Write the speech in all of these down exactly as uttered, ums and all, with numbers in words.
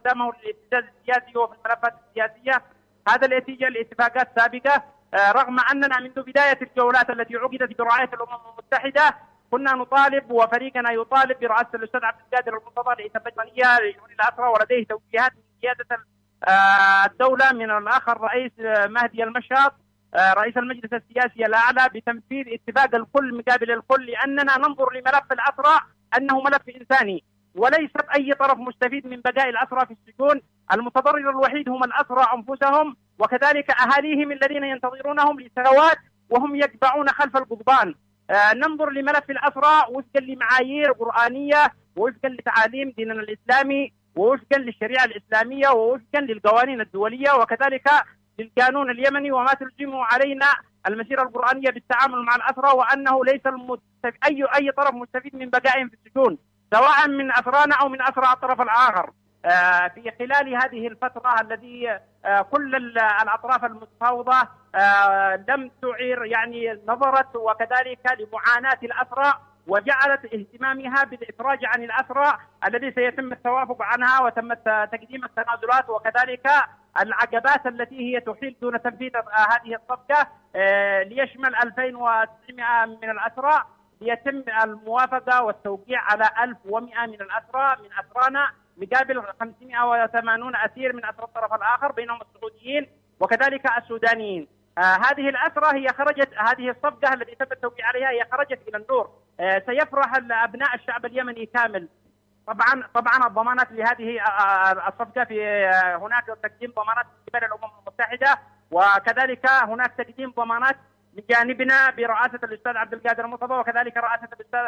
استخدامه للاستفزاز السياسي وفي الملفات السياسية. هذا النتيجة لاتفاقات سابقة، رغم أننا منذ بداية الجولات التي عقدت برعاية الأمم المتحدة كنا نطالب وفريقنا يطالب برئاسة الأستاذ عبد القادر المصطفى رئيس اللجنة لشؤون الأسرى، ولديه توجيهات من قيادة الدولة من الأخ الرئيس مهدي المشهط رئيس المجلس السياسي الأعلى بتنفيذ اتفاق الكل مقابل الكل، لأننا ننظر لملف الأسرى أنه ملف إنساني وليس أي طرف مستفيد من بقاء الأسرى في السجون. المتضرر الوحيد هم الأسرى أنفسهم وكذلك أهاليهم الذين ينتظرونهم لسنوات وهم يتبعون خلف القضبان. آه ننظر لملف الأسرى وفقا لمعايير قرآنية ووفقا لتعاليم ديننا الإسلامي ووفقا للشريعة الإسلامية ووفقا للقوانين الدولية وكذلك للقانون اليمني وما تلزمه علينا المسيرة القرآنية بالتعامل مع الأسرى، وأنه ليس أي أي طرف مستفيد من بقائهم في السجون سواء من أسرانا أو من أسرى الطرف الآخر. آه في خلال هذه الفترة التي آه كل الأطراف المتفاوضة آه لم تعير يعني نظرت وكذلك لمعاناة الأسرى وجعلت اهتمامها بالإفراج عن الأسرى الذي سيتم التوافق عنها وتم تقديم التنازلات وكذلك العقبات التي هي تحيل دون تنفيذ هذه الصفقة آه ليشمل ألفين وتسعمائة من الأسرى، ليتم الموافقة والتوقيع على ألف ومئة من الأسرى من أسرانا مقابل خمسمائة وثمانين أسير من أسرى الطرف الآخر بينهم السعوديين وكذلك السودانيين. آه هذه الأسرى هي خرجت، هذه الصفقة التي تم التوقيع عليها هي خرجت إلى النور. آه سيفرح أبناء الشعب اليمني كامل. طبعا طبعا الضمانات لهذه الصفقة في آه هناك تقديم ضمانات من قبل الأمم المتحدة وكذلك هناك تقديم ضمانات من جانبنا برئاسة الأستاذ عبد القادر المصطفى وكذلك رئاسة الأستاذ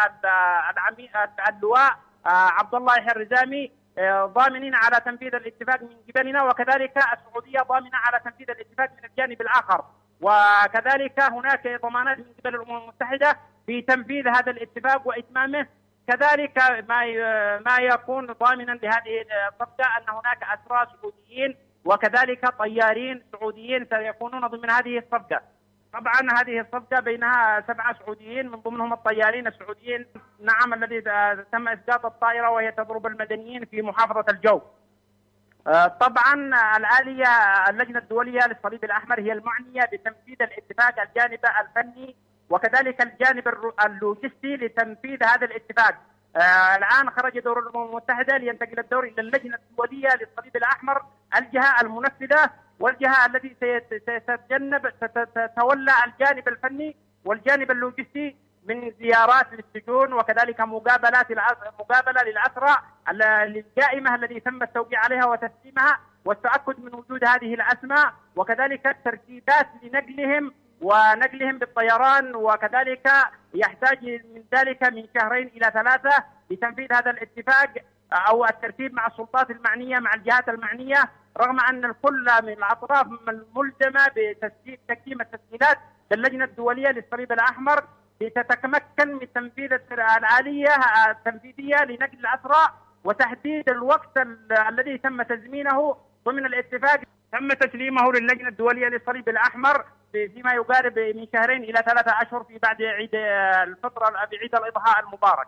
اللواء عبد الله يحيى الرزامي ضامنين على تنفيذ الاتفاق من قبلنا، وكذلك السعودية ضامنة على تنفيذ الاتفاق من الجانب الآخر، وكذلك هناك ضمانات من قبل الأمم المتحدة في تنفيذ هذا الاتفاق وإتمامه. كذلك ما ما يكون ضامنا لهذه الصفقة أن هناك أسرى سعوديين وكذلك طيارين سعوديين سيكونون ضمن هذه الصفقة. طبعا هذه الصفقة بينها سبعة سعوديين من ضمنهم الطيارين السعوديين، نعم، الذي تم إسقاط الطائرة وهي تضرب المدنيين في محافظة الجو. طبعا الآلية اللجنة الدولية للصليب الأحمر هي المعنية بتنفيذ الاتفاق الجانب الفني وكذلك الجانب اللوجستي لتنفيذ هذا الاتفاق. آه الآن خرج دور الأمم المتحدة لينتقل الدور إلى اللجنة الدولية للصليب الأحمر، الجهة المنفذة والجهة التي ستتجنب تتولى الجانب الفني والجانب اللوجستي من زيارات للسجون وكذلك مقابلات مقابلة للأسرى القائمة التي تم التوقيع عليها وتسليمها والتأكد من وجود هذه الأسماء وكذلك الترتيبات لنقلهم ونقلهم بالطيران، وكذلك يحتاج من ذلك من شهرين إلى ثلاثة لتنفيذ هذا الاتفاق أو الترتيب مع السلطات المعنية مع الجهات المعنية، رغم أن الكل من الأطراف ملزمة بتقديم التسهيلات للجنة الدولية للصليب الأحمر لتتمكن من تنفيذ الآلية التنفيذية لنقل الأسرى وتحديد الوقت الذي تم تزمينه ضمن الاتفاق. تم تسليمه للجنة الدولية للصليب الأحمر فيما يقارب من شهرين إلى ثلاثة أشهر في بعد عيد الفطر بعيد الإضحى المبارك.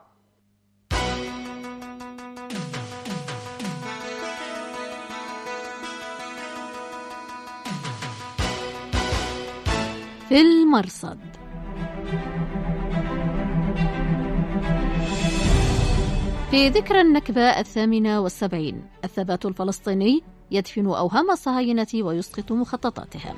في المرصد. في ذكرى النكبة الثامنة والسبعين، الثبات الفلسطيني يدفن أوهام الصهاينة ويسقط مخططاتهم.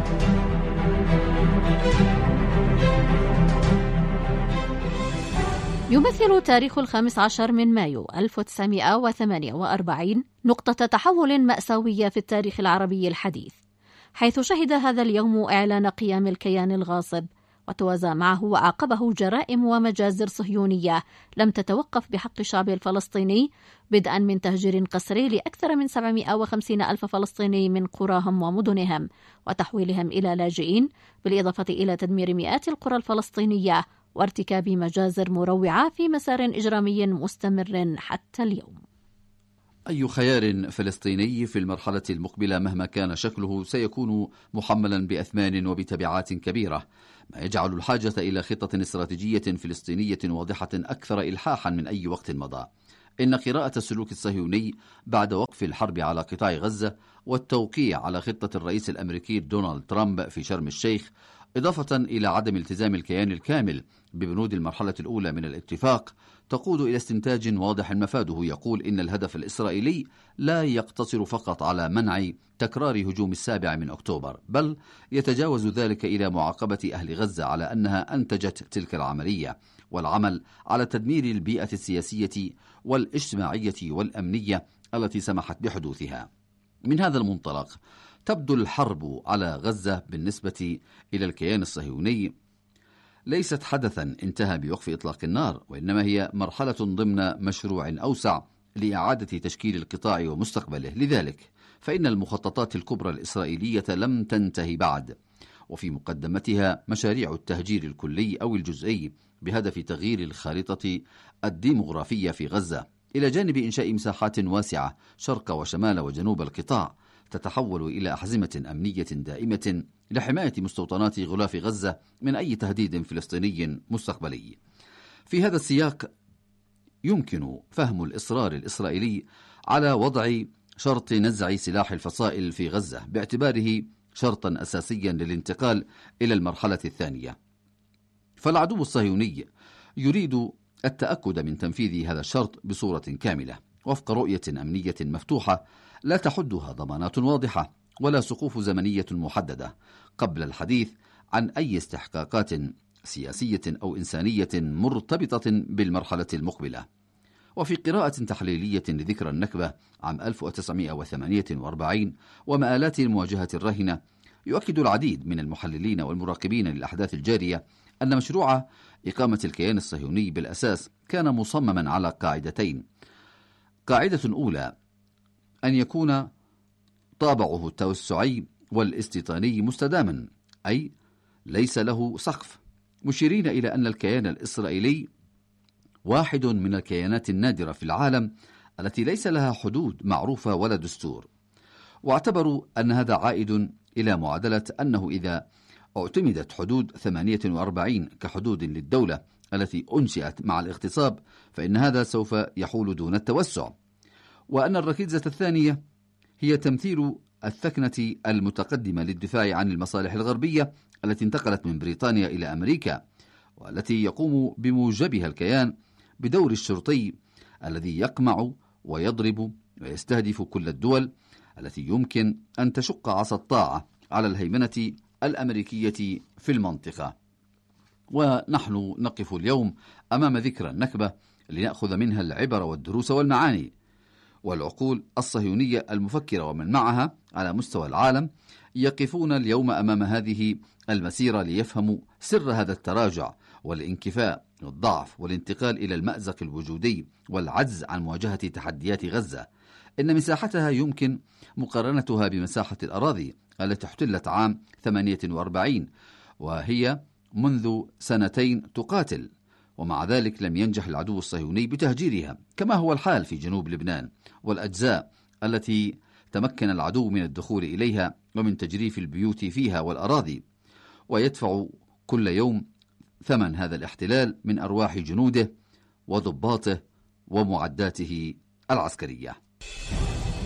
يمثل تاريخ الخامس عشر من مايو ألف وتسعمائة وثمانية وأربعين نقطة تحول مأساوية في التاريخ العربي الحديث، حيث شهد هذا اليوم إعلان قيام الكيان الغاصب، وتوازى معه وعاقبه جرائم ومجازر صهيونية لم تتوقف بحق الشعب الفلسطيني، بدءا من تهجير قسري لأكثر من سبعمائة وخمسين ألف فلسطيني من قراهم ومدنهم وتحويلهم إلى لاجئين، بالإضافة إلى تدمير مئات القرى الفلسطينية وارتكاب مجازر مروعة في مسار إجرامي مستمر حتى اليوم. أي خيار فلسطيني في المرحلة المقبلة مهما كان شكله سيكون محملا بأثمان وبتبعات كبيرة، ما يجعل الحاجة إلى خطة استراتيجية فلسطينية واضحة أكثر إلحاحا من أي وقت مضى. إن قراءة السلوك الصهيوني بعد وقف الحرب على قطاع غزة والتوقيع على خطة الرئيس الأمريكي دونالد ترامب في شرم الشيخ، إضافة إلى عدم التزام الكيان الكامل ببنود المرحلة الأولى من الاتفاق، تقود إلى استنتاج واضح مفاده يقول إن الهدف الإسرائيلي لا يقتصر فقط على منع تكرار هجوم السابع من أكتوبر، بل يتجاوز ذلك إلى معاقبة أهل غزة على أنها أنتجت تلك العملية، والعمل على تدمير البيئة السياسية والاجتماعية والأمنية التي سمحت بحدوثها. من هذا المنطلق تبدو الحرب على غزة بالنسبة إلى الكيان الصهيوني ليست حدثا انتهى بوقف إطلاق النار، وإنما هي مرحلة ضمن مشروع أوسع لإعادة تشكيل القطاع ومستقبله. لذلك فإن المخططات الكبرى الإسرائيلية لم تنتهي بعد، وفي مقدمتها مشاريع التهجير الكلي أو الجزئي بهدف تغيير الخارطة الديمغرافية في غزة، إلى جانب إنشاء مساحات واسعة شرق وشمال وجنوب القطاع تتحول إلى أحزمة أمنية دائمة لحماية مستوطنات غلاف غزة من أي تهديد فلسطيني مستقبلي. في هذا السياق يمكن فهم الإصرار الإسرائيلي على وضع شرط نزع سلاح الفصائل في غزة باعتباره شرطا أساسيا للانتقال إلى المرحلة الثانية. فالعدو الصهيوني يريد التأكد من تنفيذ هذا الشرط بصورة كاملة وفق رؤية أمنية مفتوحة لا تحدها ضمانات واضحة ولا سقوف زمنية محددة قبل الحديث عن أي استحقاقات سياسية أو إنسانية مرتبطة بالمرحلة المقبلة. وفي قراءة تحليلية لذكرى النكبة عام ألف وتسعمائة وثمانية وأربعين ومآلات المواجهة الراهنة، يؤكد العديد من المحللين والمراقبين للأحداث الجارية أن مشروع إقامة الكيان الصهيوني بالأساس كان مصمما على قاعدتين. قاعدة أولى أن يكون طابعه التوسعي والاستيطاني مستداما، أي ليس له سقف، مشيرين إلى أن الكيان الإسرائيلي واحد من الكيانات النادرة في العالم التي ليس لها حدود معروفة ولا دستور. واعتبروا أن هذا عائد إلى معادلة أنه إذا اعتمدت حدود ثمانية وأربعين كحدود للدولة التي أنشئت مع الاغتصاب فإن هذا سوف يحول دون التوسع، وأن الركيزة الثانية هي تمثيل الثكنة المتقدمة للدفاع عن المصالح الغربية التي انتقلت من بريطانيا إلى أمريكا، والتي يقوم بموجبها الكيان بدور الشرطي الذي يقمع ويضرب ويستهدف كل الدول التي يمكن أن تشق عصا الطاعة على الهيمنة الأمريكية في المنطقة. ونحن نقف اليوم أمام ذكرى النكبة لنأخذ منها العبر والدروس والمعاني، والعقول الصهيونية المفكرة ومن معها على مستوى العالم يقفون اليوم أمام هذه المسيرة ليفهموا سر هذا التراجع والانكفاء والضعف والانتقال إلى المأزق الوجودي والعجز عن مواجهة تحديات غزة. إن مساحتها يمكن مقارنتها بمساحة الأراضي التي احتلت عام ثمانية وأربعين، وهي منذ سنتين تقاتل، ومع ذلك لم ينجح العدو الصهيوني بتهجيرها، كما هو الحال في جنوب لبنان والأجزاء التي تمكن العدو من الدخول إليها ومن تجريف البيوت فيها والأراضي، ويدفع كل يوم ثمن هذا الاحتلال من أرواح جنوده وضباطه ومعداته العسكرية.